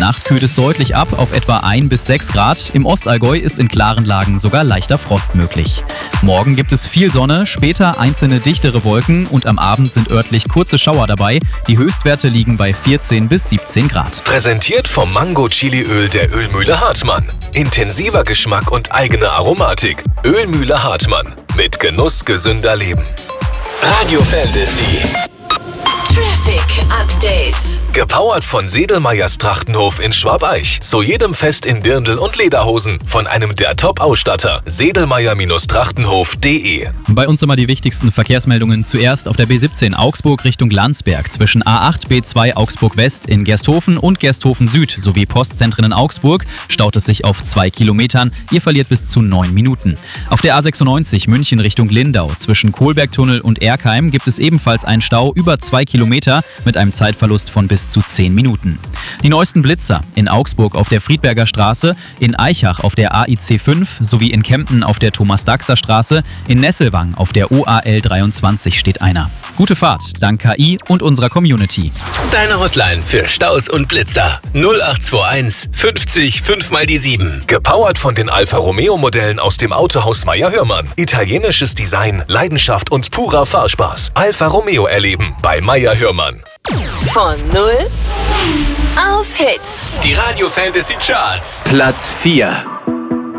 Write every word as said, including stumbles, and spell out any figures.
Nacht kühlt es deutlich ab auf etwa ein bis sechs Grad. Im Ostallgäu ist in klaren Lagen sogar leichter Frost möglich. Morgen gibt es viel Sonne, später einzelne dichtere Wolken und am Abend sind örtlich kurze Schauer dabei. Die Höchstwerte liegen bei vierzehn bis siebzehn Grad. Präsentiert vom Mango-Chili-Öl der Ölmühle Hartmann. Intensiver Geschmack und eigene Aromatik. Ölmühle Hartmann. Mit Genuss gesünder Leben. Radio Fantasy. Traffic Update. Gepowert von Sedelmeyers Trachtenhof in Schwabeich. Zu jedem Fest in Dirndl und Lederhosen. Von einem der Top-Ausstatter. Sedelmeyer Trachtenhof punkt de. Bei uns immer die wichtigsten Verkehrsmeldungen. Zuerst auf der B siebzehn Augsburg Richtung Landsberg. Zwischen A acht B zwei Augsburg West in Gersthofen und Gersthofen Süd sowie Postzentren in Augsburg staut es sich auf zwei Kilometern. Ihr verliert bis zu neun Minuten. Auf der A sechsundneunzig München Richtung Lindau. Zwischen Kohlbergtunnel und Erkheim gibt es ebenfalls einen Stau über zwei Kilometer mit einem Zeitverlust von bis zu zehn Minuten. Die neuesten Blitzer in Augsburg auf der Friedberger Straße, in Aichach auf der A I C fünf sowie in Kempten auf der Thomas-Daxer-Straße, in Nesselwang auf der O A L dreiundzwanzig steht einer. Gute Fahrt, dank K I und unserer Community. Deine Hotline für Staus und Blitzer. null acht zwei eins fünfzig fünf mal die sieben. Gepowert von den Alfa Romeo Modellen aus dem Autohaus Meyer Hörmann. Italienisches Design, Leidenschaft und purer Fahrspaß. Alfa Romeo erleben bei Meyer Hörmann. Von null auf Hit. Die Radio Fantasy Charts. Platz vier.